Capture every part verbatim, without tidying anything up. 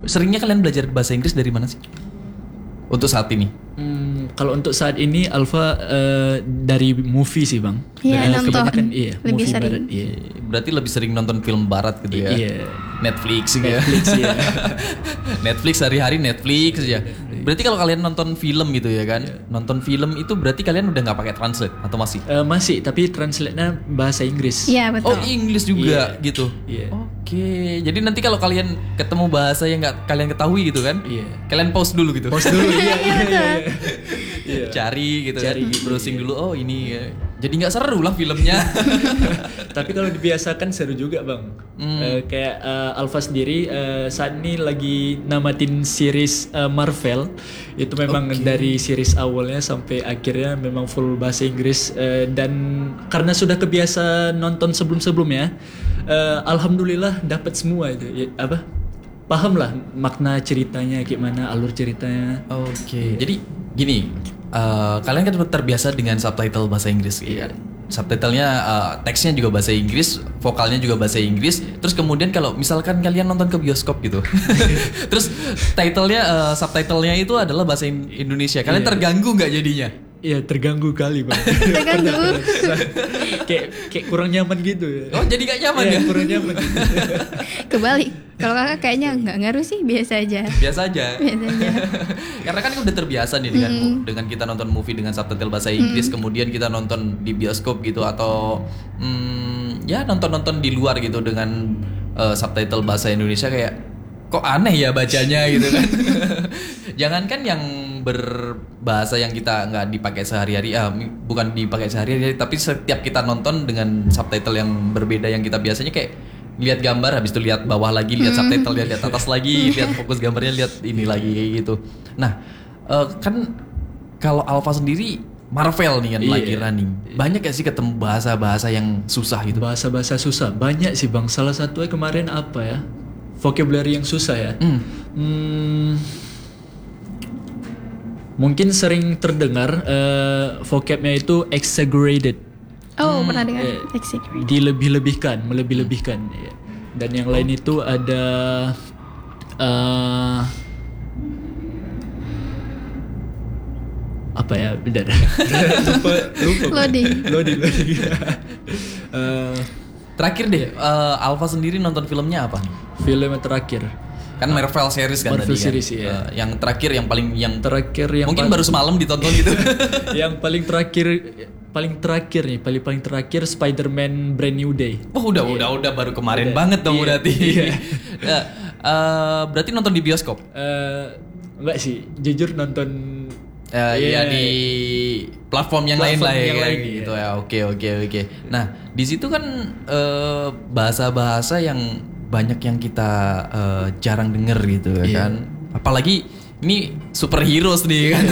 seringnya kalian belajar bahasa Inggris dari mana sih? Untuk saat ini? Hmm, kalau untuk saat ini Alfa uh, dari movie sih bang. Iya, Uh, nonton. kebanyakan iya, Lebih movie sering. barat. Iya. Berarti lebih sering nonton film barat gitu ya? Iya. Netflix gitu ya? Netflix ya. Netflix hari-hari Netflix aja. Berarti kalau kalian nonton film gitu ya kan? Nonton film itu berarti kalian udah nggak pakai translate atau masih? Uh, masih, tapi translate-nya bahasa Inggris. Iya betul. Oh Inggris juga Iya. gitu. Iya. Oke, jadi nanti kalau kalian ketemu bahasa yang nggak kalian ketahui gitu kan? Iya. Kalian pause dulu gitu. Pause dulu. Iya, iya, iya. Iya. Cari gitu Cari kan, gitu, browsing iya. dulu. Oh ini, ya. Jadi nggak seru lah filmnya. Tapi kalau dibiasakan seru juga bang. Hmm. Eh, kayak eh, Alfa sendiri eh, saat ini lagi namatin series eh, Marvel. Itu memang Oke. dari series awalnya sampai akhirnya memang full bahasa Inggris. Eh, dan karena sudah kebiasa nonton sebelum-sebelumnya, eh, alhamdulillah dapat semua itu. Ya, apa? Paham lah makna ceritanya gimana, alur ceritanya. Oke, jadi gini, eh, kalian kan terbiasa dengan subtitle bahasa Inggris, ya kan? Subtitlenya, eh, teksnya juga bahasa Inggris, vokalnya juga bahasa Inggris. Terus kemudian kalau misalkan kalian nonton ke bioskop gitu, terus titlenya, eh, subtitlenya itu adalah bahasa In- Indonesia. Kalian Iya. terganggu nggak jadinya? Iya terganggu kali bang. Terganggu. kayak kayak kurang nyaman gitu ya. Oh jadi nggak nyaman Iya, ya? kurang nyaman. Kebalik. Kalau kakak kayaknya nggak ngaruh sih, biasa aja. Biasa aja. Biasa aja. Karena kan udah terbiasa nih dengan dengan kita nonton movie dengan subtitle bahasa Inggris, kemudian kita nonton di bioskop gitu atau hmm, ya nonton-nonton di luar gitu dengan eh, subtitle bahasa Indonesia, kayak kok aneh ya bacanya gitu kan. Jangankan yang berbahasa yang kita nggak dipakai sehari-hari, ah, mi- bukan dipakai sehari-hari, tapi setiap kita nonton dengan subtitle yang berbeda yang kita biasanya kayak lihat gambar, habis itu lihat bawah lagi, lihat subtitle, lihat lihat atas lagi, lihat fokus gambarnya, lihat ini lagi kayak gitu. Nah, eh, kan kalau Alfa sendiri Marvel nih kan Iya. lagi running. Banyak gak sih ketemu bahasa-bahasa yang susah gitu? Bahasa-bahasa susah banyak sih bang. Salah satunya kemarin apa ya? Vocabulary yang susah ya. Hmm. Hmm, mungkin sering terdengar eh, vocabnya itu exaggerated. Oh pernah dengar? Eh, Exaggerate. dilebih-lebihkan, melebih-lebihkan. Ya. Dan yang lain itu ada eh, apa ya? Bentar. lupa, lupa. Loading. Loading, loading. Eh, Terakhir deh, eh, Alfa sendiri nonton filmnya apa nih? film yang terakhir. Kan Marvel series kan Marvel tadi kan? series, iya. Eh, yang terakhir yang paling yang Terakhir yang mungkin paling- baru semalam ditonton gitu. yang paling terakhir paling terakhir nih, paling paling terakhir Spider-Man Brand New Day. Oh udah udah udah baru kemarin Udah. banget dong Iya, berarti. iya. Ya, eh, berarti nonton di bioskop? Eh enggak sih, jujur nonton Eh, Iya. ya di platform yang lain Platform lah ya yang kan, lain, gitu iya. ya. Oke oke oke. Nah di situ kan eh, bahasa-bahasa yang banyak yang kita eh, jarang denger gitu ya Iya. kan. Apalagi ini superheroes nih kan.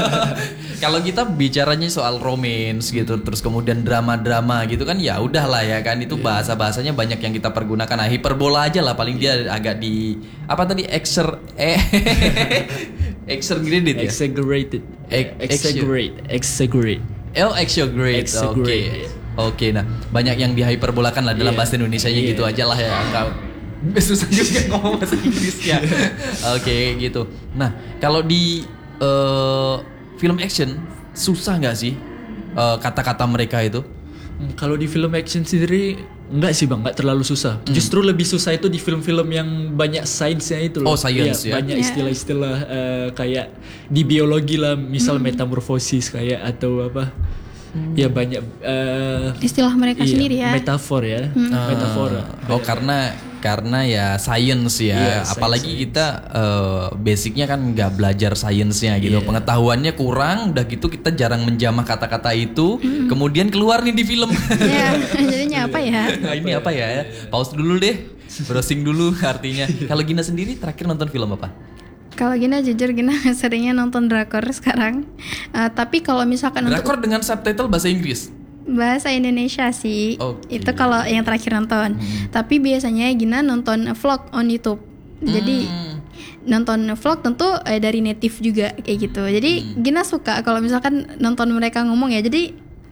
Kalau kita bicaranya soal romance gitu, terus kemudian drama-drama gitu kan, ya udahlah ya kan, itu bahasa-bahasanya banyak yang kita pergunakan. Nah, hiperbola aja lah paling dia agak di apa tadi exer eh exaggerated ya. exaggerated. Ex- exaggerate, exaggerate. Oh, exaggerate. Oke. Exaggerate. Oke, nah banyak yang dihyperbolakan lah dalam Iya. bahasa Indonesianya Iya. gitu aja lah ya. Enggak susah juga ngomong bahasa Inggrisnya. Oke, gitu. Nah, kalau di eh, film action susah nggak sih eh, kata-kata mereka itu? Hmm, Kalau di film action sendiri enggak sih bang, enggak terlalu susah. Justru lebih susah itu di film-film yang banyak sainsnya itu loh. Oh, science Iya, ya. Banyak Iya. istilah-istilah eh, kayak di biologi lah, misal metamorfosis kayak atau apa? Ya banyak eh, Istilah mereka iya, sendiri ya. metafor ya, metafora. Oh, karena karena ya science ya. Iya, Apalagi science, kita eh, basicnya kan nggak belajar sainsnya gitu. Iya. Pengetahuannya kurang, udah gitu kita jarang menjamah kata-kata itu. Kemudian keluar nih di film. Ya, jadinya apa ya? Nah, ini apa ya? Pause dulu deh. Browsing dulu artinya. Kalau Gina sendiri terakhir nonton film apa? Kalau Gina jujur Gina seringnya nonton drakor sekarang. Eh, tapi kalau misalkan untuk Drakor dengan subtitle bahasa Inggris. bahasa Indonesia sih, Oke. itu kalau yang terakhir nonton. Tapi biasanya Gina nonton vlog on YouTube. Jadi Hmm. nonton vlog tentu eh, dari native juga kayak gitu. Jadi Gina suka kalau misalkan nonton mereka ngomong ya. Jadi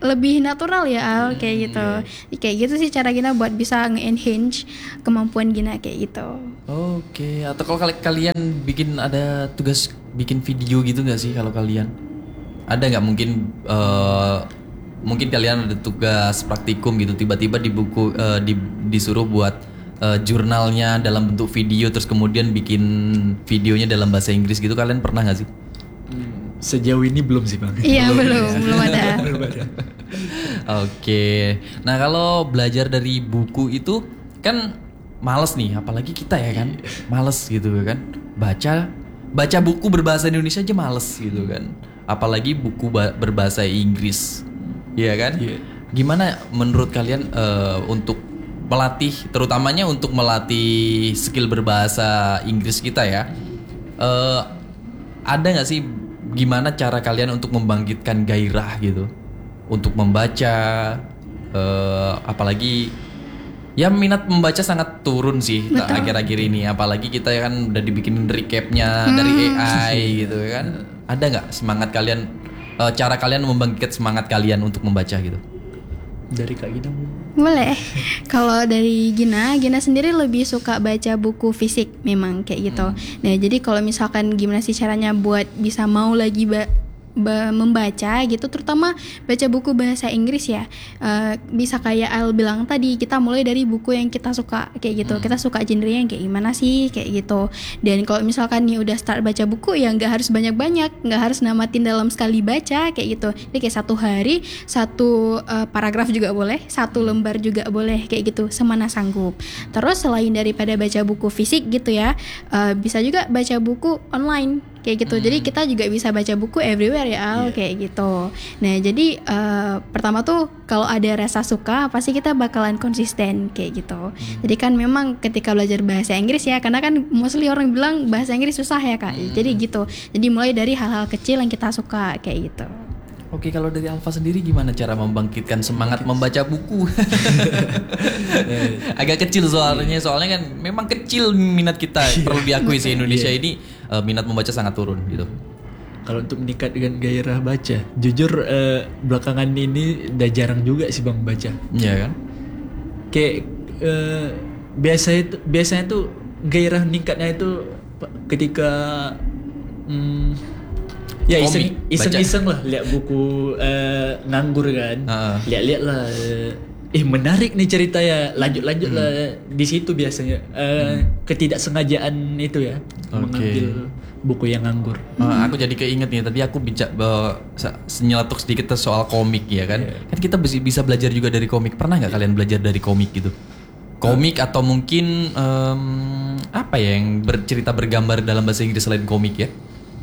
lebih natural ya Al, kayak gitu. Kayak gitu sih cara Gina buat bisa nge-enhance kemampuan Gina kayak gitu. Oke, atau kalau kali- kalian bikin ada tugas bikin video gitu nggak sih kalau kalian? Ada nggak mungkin eh, mungkin kalian ada tugas praktikum gitu tiba-tiba di buku eh, di, disuruh buat eh, jurnalnya dalam bentuk video terus kemudian bikin videonya dalam bahasa Inggris gitu, kalian pernah nggak sih? Sejauh ini belum sih bang. Iya belum, belum ada. Belum ada. Oke, nah kalau belajar dari buku itu kan males nih, apalagi kita ya kan, males gitu kan, baca baca buku berbahasa Indonesia aja males gitu kan, apalagi buku ba- berbahasa Inggris, ya kan? Iya. Gimana menurut kalian eh, untuk melatih, terutamanya untuk melatih skill berbahasa Inggris kita ya? Eh, ada nggak sih gimana cara kalian untuk membangkitkan gairah gitu untuk membaca, eh, apalagi ya minat membaca sangat turun sih ta- akhir-akhir ini, apalagi kita kan udah dibikinin recapnya dari A I gitu kan. Ada nggak semangat kalian, eh, cara kalian membangkitkan semangat kalian untuk membaca gitu? Dari Kak Gina mungkin. Boleh. Kalau dari Gina, Gina sendiri lebih suka baca buku fisik memang kayak gitu. Nah, jadi kalau misalkan gimana sih caranya buat bisa mau lagi ba- ba- membaca gitu, terutama baca buku bahasa Inggris ya. Eh, bisa kayak Al bilang tadi, kita mulai dari buku yang kita suka kayak gitu. Kita suka genre yang kayak gimana sih kayak gitu. Dan kalau misalkan nih udah start baca buku ya nggak harus banyak-banyak, nggak harus namatin dalam sekali baca kayak gitu. Jadi kayak satu hari satu eh, paragraf juga boleh, satu lembar juga boleh kayak gitu, semana sanggup. Terus selain daripada baca buku fisik gitu ya, eh, bisa juga baca buku online kayak gitu. Jadi kita juga bisa baca buku everywhere ya Al, kayak gitu. Nah jadi eh, pertama tuh kalau ada rasa suka pasti kita bakalan konsisten kayak gitu. Jadi kan memang ketika belajar bahasa Inggris ya, karena kan mostly orang bilang bahasa Inggris susah ya Kak. Jadi gitu. Jadi mulai dari hal-hal kecil yang kita suka kayak gitu. Oke, kalau dari Alfa sendiri gimana cara membangkitkan semangat membaca buku? Agak kecil soalnya, soalnya kan memang kecil minat kita. Perlu diakui sih Indonesia ini eh, minat membaca sangat turun gitu. Kalau untuk meningkatkan gairah baca, jujur eh, belakangan ini udah jarang juga sih bang baca. Iya kan? Kayak eh, biasanya itu biasanya tuh gairah meningkatnya itu ketika hmm, ya iseng, Komik, iseng-iseng lah lihat buku eh, nganggur kan, Heeh. lihat-lihat lah, eh eh, menarik nih ceritanya, lanjut-lanjut lah di situ biasanya eh, ketidaksengajaan itu ya mengambil buku yang nganggur. Eh, aku jadi keinget nih tadi aku bicara nyeletuk sedikit soal komik ya kan. Kan kita bisa bisa belajar juga dari komik. Pernah nggak kalian belajar dari komik gitu? Komik atau mungkin em, apa ya yang bercerita bergambar dalam bahasa Inggris selain komik ya?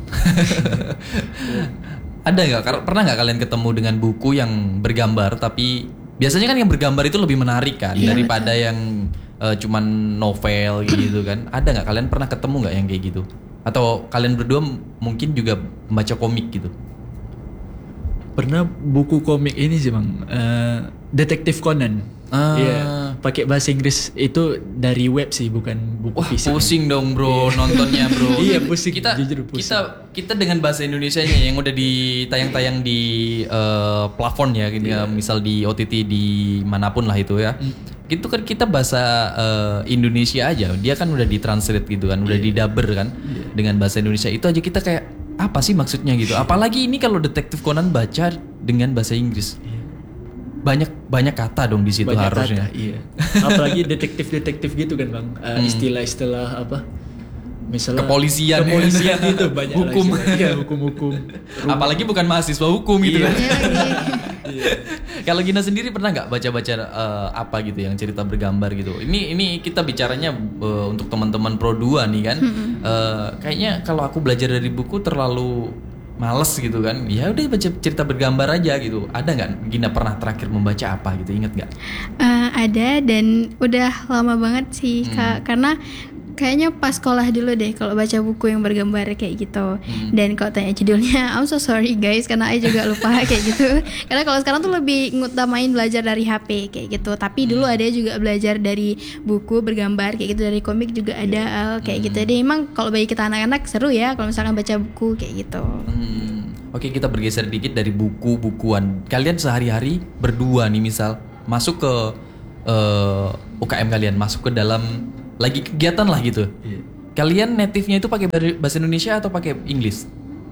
Ada nggak? Kar- Pernah nggak kalian ketemu dengan buku yang bergambar tapi biasanya kan yang bergambar itu lebih menarik kan daripada yang eh, cuman novel gitu kan? Ada nggak kalian pernah ketemu nggak yang kayak gitu? Atau kalian berdua m- mungkin juga membaca komik gitu? Pernah buku komik ini sih bang, eh, Detektif Conan. Ah. Iya, pakai bahasa Inggris itu dari web sih, bukan buku Wah fisik. pusing dong bro nontonnya bro. Iya, pusing, Kita jujur pusing. kita kita dengan bahasa Indonesianya yang udah ditayang-tayang di eh, plafon ya, gitu ya, misal di O T T di manapun lah itu ya. Itu kan kita bahasa eh, Indonesia aja, dia kan udah ditranslate gitu kan, udah didubber kan dengan bahasa Indonesia, itu aja kita kayak apa sih maksudnya gitu. Apalagi ini kalau Detektif Conan baca dengan bahasa Inggris. Banyak banyak kata dong di situ Banyak harusnya. kata, iya. Apalagi detektif-detektif gitu kan bang, Eh, istilah-istilah apa? Misalnya Kepolisian. kepolisian itu banyak lah Hukum. istilah. Iya, hukum-hukum. Apalagi bukan mahasiswa hukum gitu Iya. kan. Kalau Gina sendiri pernah nggak baca-baca eh, apa gitu yang cerita bergambar gitu? Ini ini kita bicaranya eh, untuk teman-teman Pro dua nih kan. Eh, kayaknya kalau aku belajar dari buku terlalu males gitu kan. Ya udah baca cerita bergambar aja gitu. Ada nggak Gina pernah terakhir membaca apa gitu? Ingat nggak? Eh, ada dan udah lama banget sih Kak, karena kayaknya pas sekolah dulu deh kalau baca buku yang bergambar kayak gitu. Dan kalau tanya judulnya, I'm so sorry guys karena saya juga lupa kayak gitu. Karena kalau sekarang tuh lebih ngutamain belajar dari H P kayak gitu. Tapi dulu ada juga belajar dari buku bergambar kayak gitu, dari komik juga ada Al, kayak gitu. Jadi emang kalau bagi kita anak-anak seru ya kalau misalkan baca buku kayak gitu. Hmm. Oke, kita bergeser dikit dari buku-bukuan. Kalian sehari-hari berdua nih misal masuk ke uh, U K M kalian, masuk ke dalam lagi kegiatan lah gitu. Iya. Kalian native-nya itu pakai bahasa Indonesia atau pakai Inggris?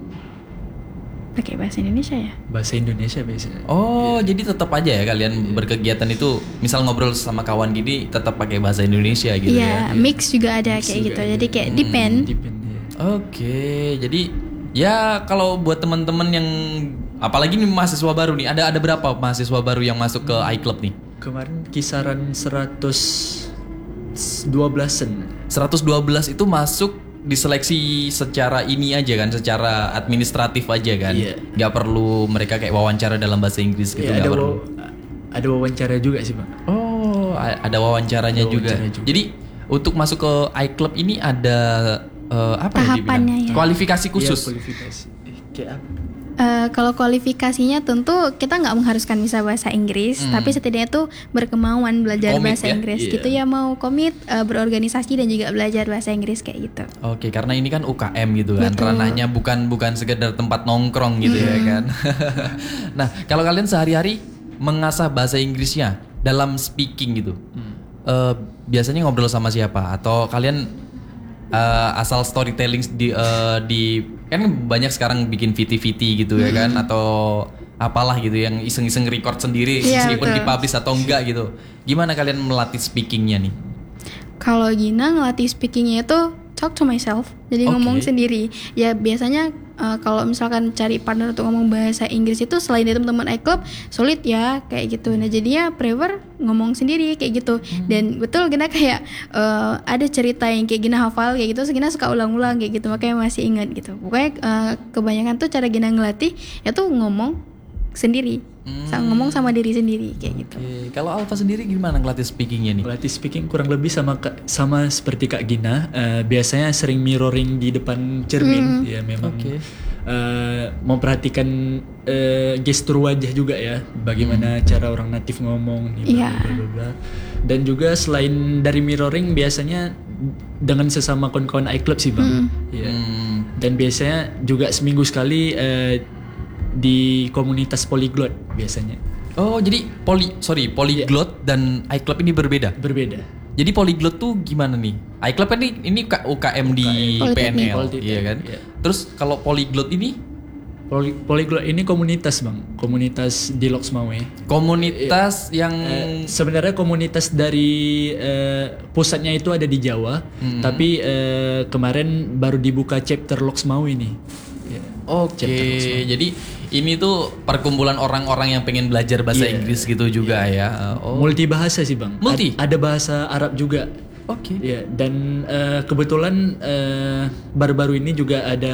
Pakai bahasa Indonesia ya? Bahasa Indonesia biasanya. Oh, jadi tetap aja ya kalian berkegiatan itu, misal ngobrol sama kawan gini tetap pakai bahasa Indonesia gitu ya? Iya, mix juga ada Mix kayak juga gitu. ada. Jadi kayak Hmm. depend. Depend, ya. Oke, jadi ya kalau buat teman-teman yang apalagi nih mahasiswa baru nih, ada ada berapa mahasiswa baru yang masuk ke iClub nih? Kemarin kisaran seratus dua belasan. seratus dua belas itu masuk diseleksi secara ini aja kan, secara administratif aja kan, Iya. nggak perlu mereka kayak wawancara dalam bahasa Inggris gitu, Ya, nggak ada perlu. waw- ada wawancara juga sih bang. Oh, a- ada wawancaranya Ada juga. wawancara juga. Jadi untuk masuk ke iClub ini ada eh, apa ya Tahapannya dibilang? ya. Kualifikasi khusus. Iya, kualifikasi. Eh, kayak apa? Eh, kalau kualifikasinya tentu kita nggak mengharuskan bisa bahasa Inggris, Hmm. tapi setidaknya tuh berkemauan belajar Komit bahasa ya? Inggris Iya. gitu ya, mau komit eh, berorganisasi dan juga belajar bahasa Inggris kayak gitu. Oke, karena ini kan U K M gitu kan, Betul. ranahnya bukan bukan sekedar tempat nongkrong gitu ya kan. Nah, kalau kalian sehari-hari mengasah bahasa Inggrisnya dalam speaking gitu, eh, biasanya ngobrol sama siapa? Atau kalian eh, asal storytelling di eh, di kan banyak sekarang bikin V T V T gitu ya kan, atau apalah gitu yang iseng-iseng record sendiri Iya, meskipun betul. dipublish atau enggak gitu. Gimana kalian melatih speakingnya nih? Kalau Gina ngelatih speakingnya itu talk to myself, jadi Oke. ngomong sendiri. Ya biasanya eh, kalau misalkan cari partner untuk ngomong bahasa Inggris itu selain dari teman-teman iClub sulit ya kayak gitu. Nah jadinya prefer ngomong sendiri kayak gitu. Dan betul Gina kayak eh, ada cerita yang kayak Gina hafal kayak gitu, so Gina suka ulang-ulang kayak gitu, makanya masih ingat gitu. Pokoknya eh, kebanyakan tuh cara Gina ngelatih ya tuh ngomong sendiri, Sa- ngomong sama diri sendiri kayak gitu. Oke, kalau Alfa sendiri gimana ngelatih speakingnya nih? Melatih speaking kurang lebih sama Kak- sama seperti Kak Gina. Eh, biasanya sering mirroring di depan cermin. Ya memang Oke. eh, memperhatikan eh, gestur wajah juga ya. Bagaimana cara orang natif ngomong. nih, Iya. bla, bla, bla. Dan juga selain dari mirroring biasanya dengan sesama kawan-kawan iClub sih bang. Ya. Hmm. Dan biasanya juga seminggu sekali eh, di komunitas polyglot biasanya. Oh, jadi poli sorry, polyglot dan iClub ini berbeda. Berbeda. Jadi polyglot tuh gimana nih? iClub kan ini ini U K M di U K M. P N L, Politeknik. iya kan? Iya. Terus kalau polyglot ini Poly- Polyglot ini komunitas bang, komunitas di Loksmawe. komunitas yang Eh, sebenarnya komunitas dari eh, pusatnya itu ada di Jawa, tapi eh, kemarin baru dibuka chapter Loksmawe nih. Ya. Oke, jadi ini tuh perkumpulan orang-orang yang pengen belajar bahasa Iya. Inggris gitu juga ya. Oh. Multi bahasa sih bang. Multi? Ad- ada bahasa Arab juga. Oke. Ya, dan eh, kebetulan eh, baru-baru ini juga ada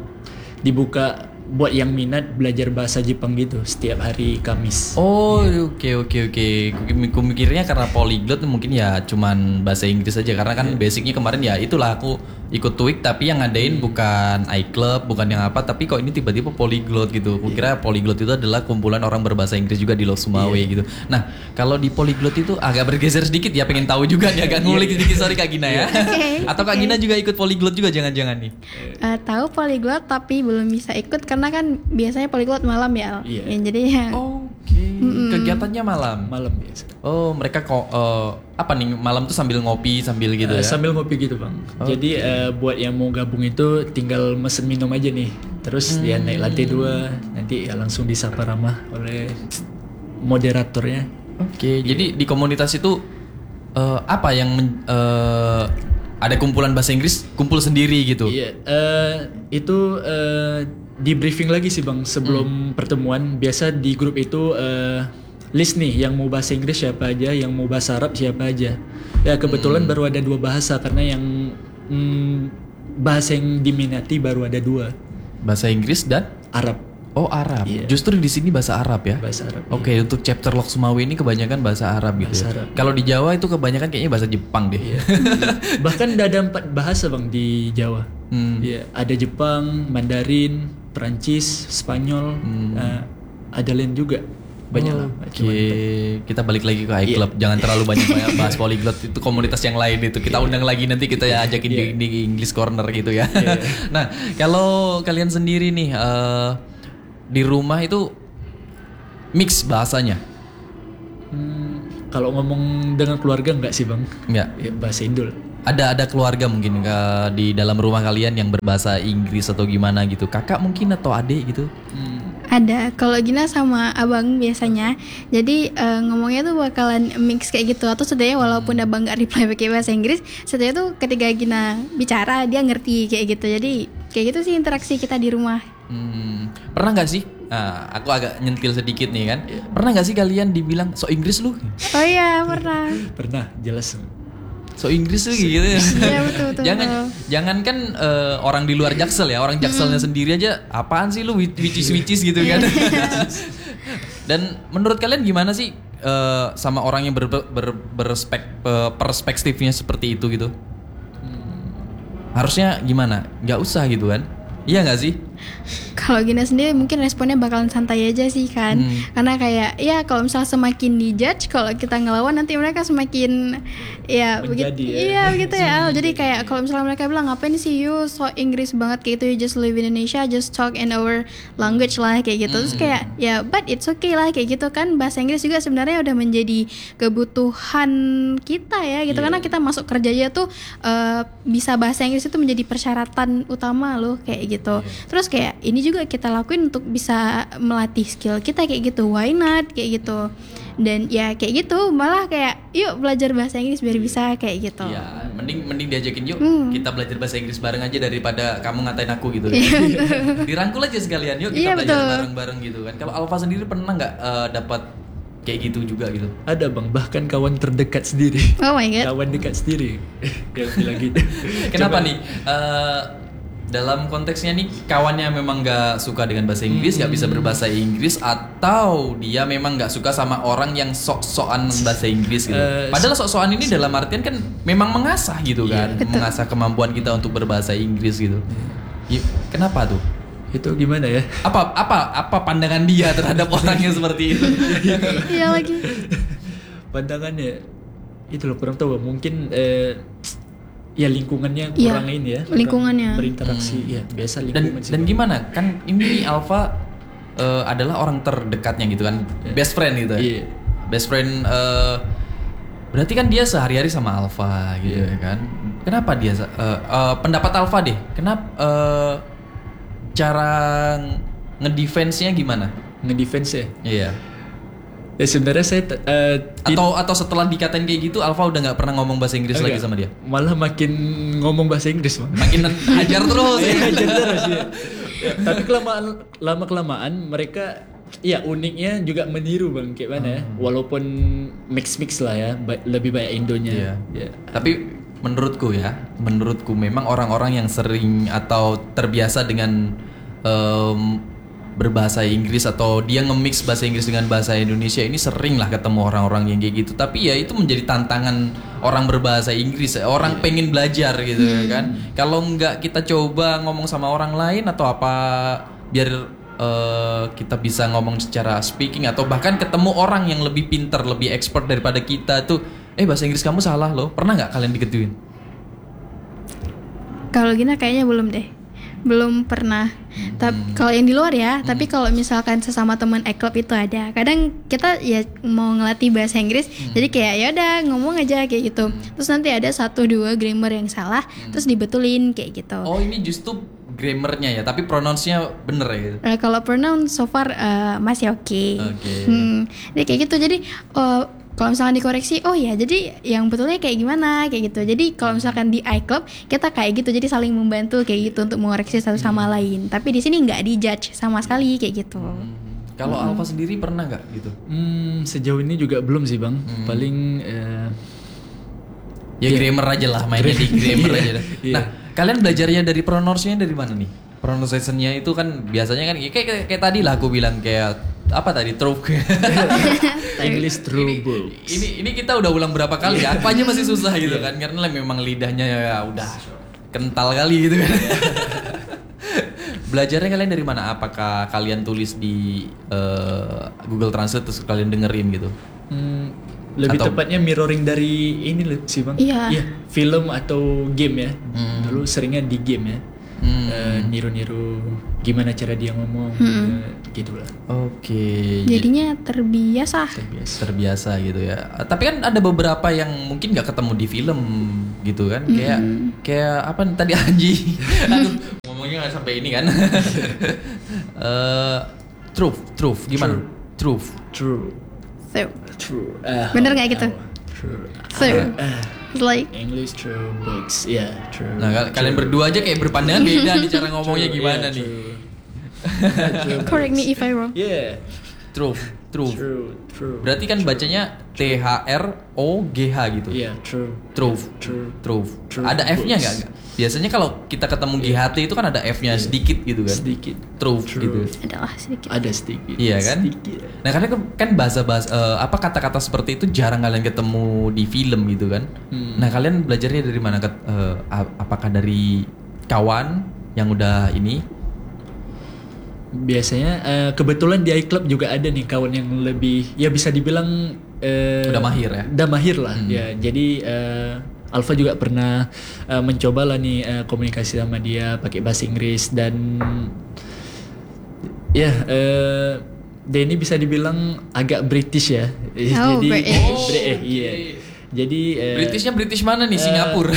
dibuka buat yang minat belajar bahasa Jepang gitu setiap hari Kamis. Oh, oke oke oke. Ku mikirnya karena polyglot mungkin ya cuman bahasa Inggris aja karena kan basicnya kemarin ya itulah aku ikut TOEIC tapi yang ngadain bukan iClub, bukan yang apa, tapi kok ini tiba-tiba polyglot gitu. Aku kira polyglot itu adalah kumpulan orang berbahasa Inggris juga di Loksmawe gitu. Nah, kalau di polyglot itu agak bergeser sedikit ya, pengen tahu juga nih, agak ngulik sedikit, sorry Kak Gina ya. Oke, Atau Kak oke. Gina juga ikut polyglot juga jangan-jangan nih. Eh, tahu polyglot tapi belum bisa ikut karena kan biasanya polyglot malam ya. Iya. Ya, jadi ya Oke. Kegiatannya malam. Malam biasa. Oh, mereka kok eh, apa nih malam tuh sambil ngopi sambil gitu Eh, ya. Sambil ngopi gitu bang. Jadi eh, buat yang mau gabung itu tinggal mesen minum aja nih. Terus dia naik lantai dua, nanti ya langsung disapa ramah oleh moderatornya. Oke, jadi di komunitas itu eh, apa yang men- eh, ada kumpulan bahasa Inggris, kumpul sendiri gitu. Iya, eh, itu eh, di briefing lagi sih bang sebelum pertemuan. Biasa di grup itu eh, list nih yang mau bahasa Inggris siapa aja, yang mau bahasa Arab siapa aja. Ya kebetulan baru ada dua bahasa karena yang mm, bahasa yang diminati baru ada dua, Bahasa Inggris dan Arab. oh Arab. Iya. Justru di sini bahasa Arab ya. Bahasa Arab. Oke, untuk chapter Loksmawe ini kebanyakan bahasa Arab gitu. Bahasa ya. Arab. Kalau di Jawa itu kebanyakan kayaknya bahasa Jepang deh. Iya. Bahkan ada empat bahasa bang di Jawa. Hmm. Iya, ada Jepang, Mandarin, Perancis, Spanyol, eh, ada lain juga. Banyak lah. Oke, Cuman kita balik lagi ke iClub. Jangan terlalu banyak banyak bahas polyglot, itu komunitas yang lain itu. Kita undang lagi nanti kita ya ajakin di, di English Corner gitu ya. Nah, kalau kalian sendiri nih, eh, di rumah itu mix bahasanya? Hmm, kalau ngomong dengan keluarga enggak sih bang? Enggak. Ya, bahasa Indo. Ada ada keluarga mungkin uh, di dalam rumah kalian yang berbahasa Inggris atau gimana gitu, kakak mungkin atau adik gitu? Hmm. Ada, kalau Gina sama abang biasanya. Jadi eh, ngomongnya tuh bakalan mix kayak gitu. Atau setidaknya walaupun abang nggak reply pakai bahasa Inggris, setidaknya tuh ketika Gina bicara dia ngerti kayak gitu. Jadi kayak gitu sih interaksi kita di rumah. Hmm, pernah nggak sih? Nah, aku agak nyentil sedikit nih kan. Pernah nggak sih kalian dibilang so Inggris lu? Oh iya pernah. Pernah, jelas. So Inggris tuh gitu. Iya betul betul. Jangan betul. jangan kan eh, orang di luar Jaksel ya, orang Jakselnya sendiri aja apaan sih lu which which gitu kan. Dan menurut kalian gimana sih eh, sama orang yang ber, ber, berspek, eh, perspektifnya seperti itu gitu? Harusnya gimana? Nggak usah gitu kan? Iya nggak sih? Kalau Gina sendiri mungkin responnya bakalan santai aja sih kan. Hmm. Karena kayak ya kalau misalnya semakin dijudge, kalau kita ngelawan nanti mereka semakin ya Menjadi begitu. ya. Iya begitu ya. Al. Jadi kayak kalau misalnya mereka bilang ngapain sih you so Inggris banget kayak gitu, you just live in Indonesia, just talk in our language lah kayak gitu. Terus kayak ya but it's okay lah kayak gitu kan. Bahasa Inggris juga sebenarnya udah menjadi kebutuhan kita ya gitu. Iya. Karena kita masuk kerja aja tuh eh, bisa bahasa Inggris itu menjadi persyaratan utama loh kayak gitu. Terus kayak ini juga kita lakuin untuk bisa melatih skill kita kayak gitu, why not kayak gitu. Dan ya kayak gitu, malah kayak yuk belajar bahasa Inggris biar bisa kayak gitu. Iya, mending mending diajakin yuk Hmm. kita belajar bahasa Inggris bareng aja daripada kamu ngatain aku gitu. Iya, Dirangkul aja sekalian yuk kita Iya, belajar betul. bareng-bareng gitu kan. Kalau Alfa sendiri pernah nggak eh, dapat kayak gitu juga gitu? Ada bang, bahkan kawan terdekat sendiri. Oh my god. Kawan dekat sendiri yang bilang gitu. Kenapa Coba- nih? Eh, dalam konteksnya nih kawannya memang nggak suka dengan bahasa Inggris, nggak bisa berbahasa Inggris, atau dia memang nggak suka sama orang yang sok-sokan bahasa Inggris gitu. Eh, Padahal sok-sokan ini dalam artian kan memang mengasah gitu kan, Betul. mengasah kemampuan kita untuk berbahasa Inggris gitu. Ya, kenapa tuh? Itu gimana ya? Apa apa apa pandangan dia terhadap orang yang seperti itu? Iya lagi. Pandangannya itu loh, kurang tahu, mungkin eh, ya lingkungannya Iya, kurang ini ya, kurang lingkungannya. berinteraksi ya, biasa dan lingkungan sih. dan gimana kan ini Alfa eh, adalah orang terdekatnya gitu kan, best friend gitu ya. Iya. Best friend eh, berarti kan dia sehari-hari sama Alfa gitu Iya. ya kan. Kenapa dia eh, eh, pendapat Alfa deh, kenapa eh, cara ngedefense-nya gimana? Ngedefense ya. Iya. Ya sebenarnya saya t- eh, tid- Atau atau setelah dikatain kayak gitu Alfa udah nggak pernah ngomong bahasa Inggris lagi enggak, sama dia? malah makin ngomong bahasa Inggris bang. Makin ajar terus ya. Iya, ajar terus ya. Ya, tapi kelamaan lama kelamaan mereka ya uniknya juga meniru bang, kayak mana ya, walaupun mix mix lah ya, ba- lebih banyak Indonya. Iya. Ya. Tapi menurutku ya, menurutku memang orang-orang yang sering atau terbiasa dengan em, berbahasa Inggris atau dia nge-mix bahasa Inggris dengan bahasa Indonesia ini sering lah ketemu orang-orang yang kayak gitu. Tapi ya itu menjadi tantangan orang berbahasa Inggris, orang pengen belajar gitu kan. Kalau nggak kita coba ngomong sama orang lain atau apa biar eh, kita bisa ngomong secara speaking atau bahkan ketemu orang yang lebih pintar, lebih expert daripada kita tuh, eh bahasa Inggris kamu salah loh. Pernah nggak kalian digituin? Kalau Gina kayaknya belum deh. Belum pernah. Tapi kalau yang di luar ya, tapi kalau misalkan sesama teman e-club itu ada. Kadang kita ya mau ngelatih bahasa Inggris, jadi kayak ya udah ngomong aja kayak gitu. Terus nanti ada satu dua grammar yang salah, terus dibetulin kayak gitu. Oh ini justru grammarnya ya, tapi pronounce-nya bener ya gitu. Eh, kalau pronoun so far eh, masih oke. Oke. Hmm, jadi kayak gitu. Jadi eh, kalau misalkan dikoreksi, oh ya, jadi yang betulnya kayak gimana kayak gitu. Jadi kalau misalkan di iClub kita kayak gitu, jadi saling membantu kayak gitu untuk mengoreksi satu sama lain. Tapi di sini nggak dijudge sama sekali kayak gitu. Hmm. Kalau Alfa sendiri pernah nggak gitu? Hmm, sejauh ini juga belum sih bang. Paling eh, Ya grammar aja lah, mainnya di grammar Iya, aja dah. iya. Nah, kalian belajarnya dari pronounce-nya dari mana nih? Pronunciation-nya itu kan biasanya kan kayak, kayak, kayak tadi lah aku bilang kayak apa tadi trope. English trouble. ini ini kita udah ulang berapa kali ya? Aku aja masih susah gitu kan karena memang lidahnya ya udah kental kali gitu kan. Belajarnya kalian dari mana? Apakah kalian tulis di eh, Google Translate terus kalian dengerin gitu? Hmm, lebih Atau- tepatnya mirroring dari ini loh sih bang. Iya. film atau game ya. Hmm. Dulu seringnya di game ya. Hmm. uh, niru-niru gimana cara dia ngomong, uh, gitulah. Oke. Jadinya terbiasa. Terbiasa. Terbiasa gitu ya. Tapi kan ada beberapa yang mungkin nggak ketemu di film gitu kan. Kayak kayak apa tadi Anji. Aduh, ngomongnya nggak sampai ini kan. Eh, truth, truth gimana? Truth. True. So, True. Uh, Bener nggak gitu? True. so Uh, it's like English true books. Yeah, true. Nah, kal- kalian berdua aja kayak berpandangan beda nih cara ngomongnya gimana Yeah, nih. true. correct me if I wrong. Yeah. Truth, truth. True, true. Berarti kan bacanya T H R O G H gitu. Yeah, true. Truth. True. Truth. True. Ada F-nya nggak? nggak? Biasanya kalau kita ketemu G H T itu kan ada F-nya sedikit gitu kan. Sedikit. Truth True. gitu. Adalah sedikit. Ada sedikit. Iya kan? Sedikit. Nah karena kan- kan bahasa-bahasa eh, apa kata-kata seperti itu jarang kalian ketemu di film gitu kan. Hmm. Nah kalian belajarnya dari mana? Ket- eh, ap- apakah dari kawan yang udah ini? Biasanya eh, kebetulan di iClub juga ada nih kawan yang lebih ya bisa dibilang eh, Udah mahir ya? Udah mahir lah Hmm. ya. Jadi eh, Alfa juga pernah eh, mencoba lah nih eh, komunikasi sama dia pakai bahasa Inggris dan ya eh, dia ini bisa dibilang agak British ya. Eh, Oh, Jadi British. Oh, Brit- eh, oke. iya. Jadi eh, Britishnya British mana nih? Singapura.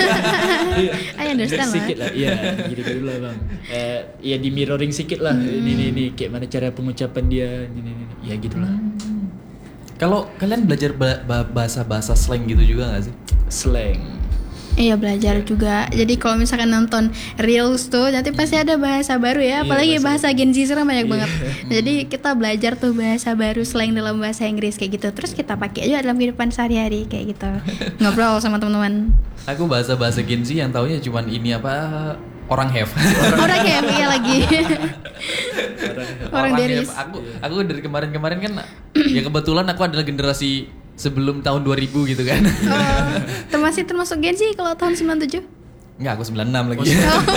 I understand lah. sedikit lah, iya, gitu-gitu lah bang. Eh, ya di mirroring sedikit lah, ini ini ini kayak mana cara pengucapan dia, ini ini, ini. Ya gitulah. Kalau kalian belajar ba- ba- bahasa-bahasa slang gitu juga nggak sih? Slang. Iya belajar juga. Jadi kalau misalkan nonton reels tuh nanti pasti ada bahasa baru ya. Iya, Apalagi bahasa- bahasa Gen Z sekarang banyak Iya. banget. Jadi kita belajar tuh bahasa baru slang dalam bahasa Inggris kayak gitu. Terus kita pakai juga dalam kehidupan sehari-hari kayak gitu. Ngobrol sama teman-teman. Aku bahasa-bahasa Gen Z yang taunya cuman ini apa orang have. Orang kayak iya lagi. Orang dari have. Aku aku dari kemarin-kemarin kan ya kebetulan aku adalah generasi sebelum tahun dua ribu gitu kan. oh, termasuk termasuk Gen Z kalau tahun sembilan tujuh. Enggak, aku sembilan enam lagi.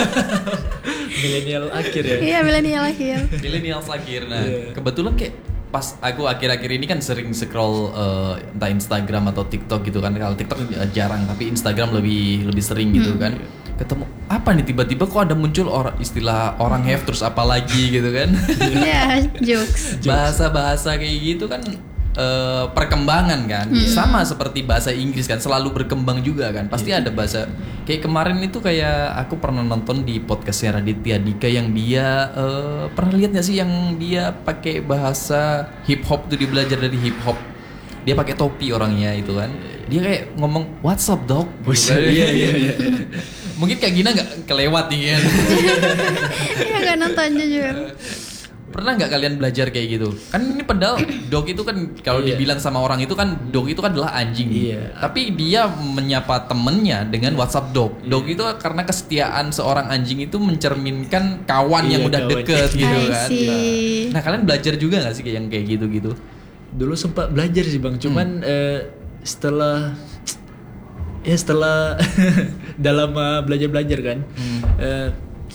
Milenial akhir ya. Iya milenial akhir. Millennials akhir. Nah, Iya. kebetulan kayak pas aku akhir-akhir ini kan sering scroll eh, entah Instagram atau TikTok gitu kan. Kalau TikTok eh, jarang, tapi Instagram lebih lebih sering gitu kan. Ketemu apa nih tiba-tiba kok ada muncul orang istilah orang have terus apa lagi gitu kan. Iya jokes. Bahasa-bahasa kayak gitu kan eh, perkembangan kan. Sama seperti bahasa Inggris kan selalu berkembang juga kan. Pasti ada bahasa kayak kemarin itu kayak aku pernah nonton di podcastnya Raditya Dika yang dia eh, pernah lihat nggak sih yang dia pakai bahasa hip hop tuh dia belajar dari hip hop. Dia pakai topi orangnya itu kan. Dia kayak ngomong what's up dog. Buset, iya iya iya. Mungkin kayak Gina nggak kelewat nih kan. Iya nggak nonton jujur. Pernah nggak kalian belajar kayak gitu? Kan ini padahal dog itu kan kalau Iya. dibilang sama orang itu kan dog itu kan adalah anjing. Iya. Tapi dia menyapa temennya dengan WhatsApp dog. Dog itu karena kesetiaan seorang anjing itu mencerminkan kawan yang Iya, udah kawan. deket gitu I kan. see. Nah kalian belajar juga nggak sih kayak yang kayak gitu-gitu? Dulu sempat belajar sih bang, cuman eh, setelah ya setelah dalam uh, belajar-belajar kan, eh,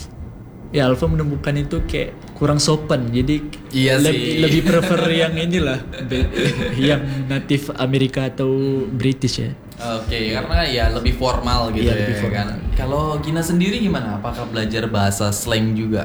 ya Alfa menemukan itu kayak kurang sopan, jadi Iya lebih, sih. lebih prefer yang inilah, be- yang natif Amerika atau British ya. Oke, karena ya lebih formal gitu Iya, ya lebih formal. kan. Kalau Gina sendiri gimana? Apakah belajar bahasa slang juga?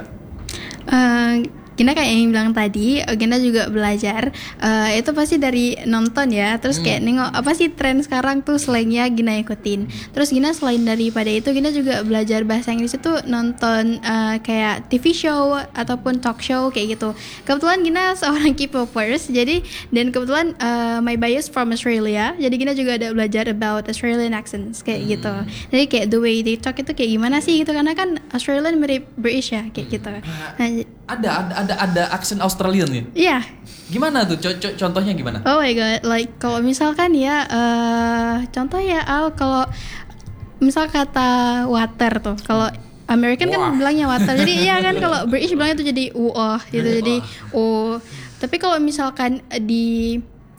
Eh, Gina kayak yang bilang tadi, Gina juga belajar. Eh, itu pasti dari nonton ya. Terus kayak nengok apa sih tren sekarang tuh slangnya Gina ikutin. Terus Gina selain daripada itu, Gina juga belajar bahasa Inggris itu nonton eh, kayak T V show ataupun talk show kayak gitu. Kebetulan Gina seorang K-popers, jadi dan kebetulan eh, my bias from Australia. Jadi Gina juga ada belajar about Australian accents kayak gitu. Jadi kayak the way they talk itu kayak gimana sih gitu, karena kan Australian mirip British ya kayak gitu. Nah, Ada ada ada ada aksen Australian ya? iya. Gimana tuh? Co- co- contohnya gimana? Oh my god, like kalau misalkan ya, eh contoh ya Al, kalau misal kata water tuh, kalau American Wah. kan bilangnya water, jadi iya kan kalau British bilangnya tuh jadi uoh gitu, jadi oh. Tapi kalau misalkan di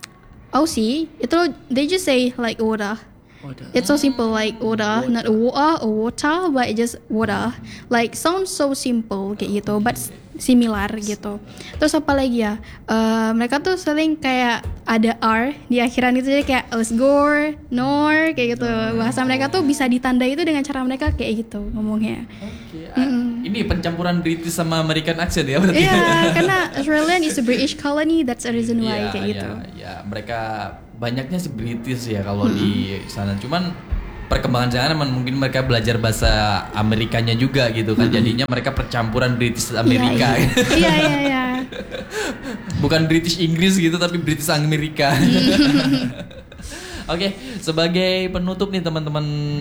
Aussie itu they just say like water. It's so simple like water, not water or water, but just water. Like sounds so simple kayak gitu, but similar gitu. Terus apa lagi ya? Eh, mereka tuh sering kayak ada R di akhiran itu, jadi kayak let's go, nor kayak gitu. Bahasa mereka tuh bisa ditandai itu dengan cara mereka kayak gitu ngomongnya. Oke, Mm-mm. Ini pencampuran British sama American accent ya berarti. Iya, karena Australian is a British colony, that's a reason why Iya, kayak iya, gitu. Ya, mereka banyaknya sih British ya kalau di sana. Cuman perkembangan sana emang mungkin mereka belajar bahasa Amerikanya juga gitu kan. Jadinya mereka percampuran British Amerika. Iya, iya, iya. iya. Bukan British Inggris gitu tapi British Amerika. Oke, sebagai penutup nih teman-teman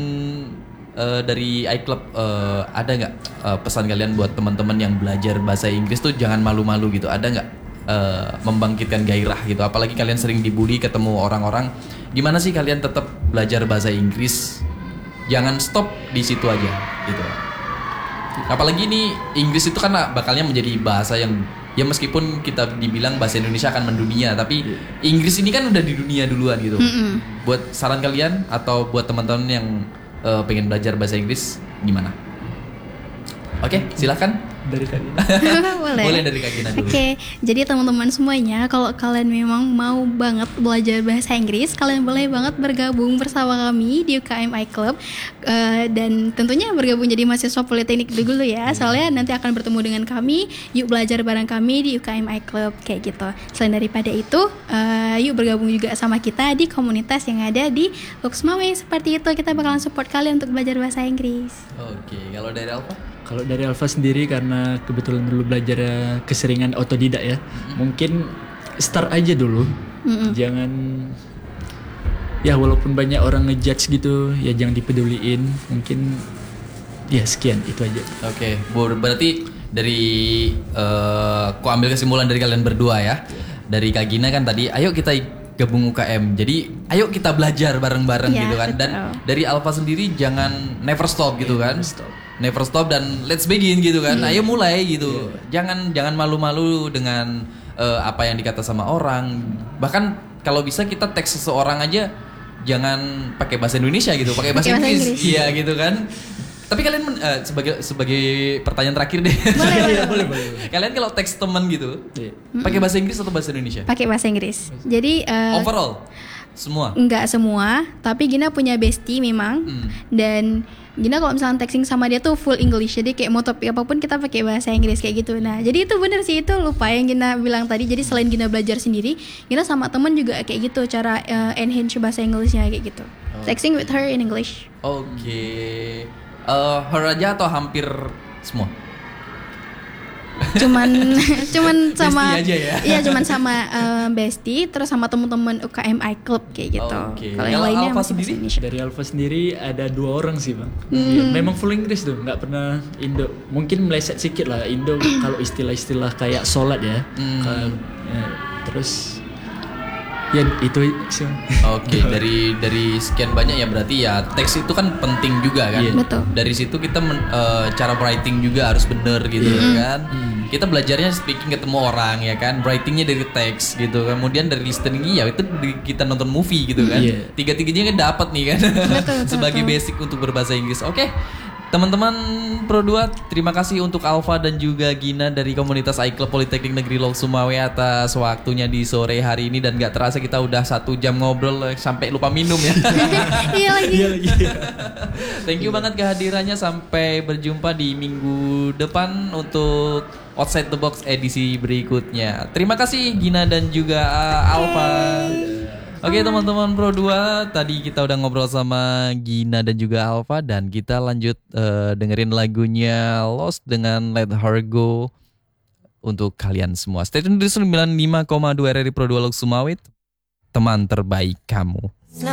uh, dari iClub, uh, ada nggak uh, pesan kalian buat teman-teman yang belajar bahasa Inggris tuh jangan malu-malu gitu? Ada nggak uh, membangkitkan gairah gitu? Apalagi kalian sering dibully ketemu orang-orang, gimana sih kalian tetap belajar bahasa Inggris? Jangan stop di situ aja gitu. Apalagi ini Inggris itu kan bakalnya menjadi bahasa yang ya meskipun kita dibilang bahasa Indonesia akan mendunia, tapi Inggris ini kan udah di dunia duluan gitu. Mm-mm. Buat saran kalian atau buat teman-teman yang uh, pengen belajar bahasa Inggris gimana? Oke, okay, silakan. Dari Kak Gina. Boleh. Boleh dari Kak Gina dulu. Oke, okay, jadi teman-teman semuanya, kalau kalian memang mau banget belajar bahasa Inggris, kalian boleh banget bergabung bersama kami di U K M iClub, uh, dan tentunya bergabung jadi mahasiswa Politeknik dulu ya, soalnya nanti akan bertemu dengan kami, yuk belajar bareng kami di U K M iClub kayak gitu. Selain daripada itu, uh, yuk bergabung juga sama kita di komunitas yang ada di Loksmawe, seperti itu kita bakalan support kalian untuk belajar bahasa Inggris. Oke, okay, kalau dari Alfa? Kalau dari Alfa sendiri karena kebetulan dulu belajar keseringan otodidak ya, mm-hmm. mungkin start aja dulu, mm-hmm. jangan ya walaupun banyak orang ngejudge gitu ya jangan dipeduliin, mungkin ya sekian itu aja. Oke, okay. Berarti dari uh, aku ambil kesimpulan dari kalian berdua ya, dari Kak Gina kan tadi, ayo kita gabung U K M, jadi ayo kita belajar bareng-bareng ya, gitu kan, betul. Dan dari Alfa sendiri jangan never stop gitu yeah, kan. Stop. Never stop dan let's begin gitu kan. Yeah. Ayo mulai gitu. Yeah. Jangan jangan malu-malu dengan uh, apa yang dikata sama orang. Bahkan kalau bisa kita teks seseorang aja jangan pakai bahasa Indonesia gitu, pakai bahasa Inggris. Iya gitu kan. Tapi kalian uh, sebagai sebagai pertanyaan terakhir deh. Boleh, boleh, boleh, boleh. Kalian kalau teks teman gitu, yeah. pakai bahasa Inggris atau bahasa Indonesia? Pakai bahasa Inggris. Jadi uh, overall semua? Enggak semua, tapi Gina punya bestie memang. Hmm. Dan Gina kalau misalnya texting sama dia tuh full English, jadi kayak mau topik apapun kita pakai bahasa Inggris kayak gitu. Nah, jadi itu bener sih, itu lupa yang Gina bilang tadi. Jadi selain Gina belajar sendiri, Gina sama temen juga kayak gitu, cara uh, enhance bahasa Inggrisnya kayak gitu. Oh. Texting with her in English. Oke, okay. uh, her aja atau hampir semua? cuman cuman sama bestie aja ya? Iya, cuman sama uh, bestie, terus sama teman-teman U K M iClub kayak gitu. Okay. Kalau yang lainnya Alfa masih sendiri? Dari Alfa sendiri ada dua orang sih bang. Hmm. Ya, memang full Inggris tuh, nggak pernah Indo. Mungkin meleset sedikit lah Indo kalau istilah-istilah kayak sholat ya. Hmm. Kalo, ya terus ya itu sih. Oke, okay, dari dari sekian banyak ya berarti ya teks itu kan penting juga kan. Yeah. Betul. Dari situ kita men, uh, cara writing juga harus bener gitu yeah. kan. Mm. Kita belajarnya speaking ketemu orang ya kan, writingnya dari teks gitu. Kemudian dari listeningnya ya itu kita nonton movie gitu kan. Yeah. Tiga-tiganya kan dapat nih kan. Betul, sebagai betul. Basic untuk berbahasa Inggris. Oke. Okay. Teman-teman Pro dua, terima kasih untuk Alfa dan juga Gina dari komunitas iClub Politeknik Negeri Lok Sumawe atas waktunya di sore hari ini. Dan gak terasa kita udah satu jam ngobrol sampai lupa minum ya. Iya lagi. Iya lagi. Thank you banget kehadirannya. Sampai berjumpa di minggu depan untuk Outside the Box edisi berikutnya. Terima kasih Gina dan juga uh, Alfa. Oke okay, teman-teman Pro dua, tadi kita udah ngobrol sama Gina dan juga Alfa, dan kita lanjut uh, dengerin lagunya Lost dengan Let Her Go untuk kalian semua. Stay tune di sembilan puluh lima koma dua R R I Pro dua Lok Sumawe, teman terbaik kamu.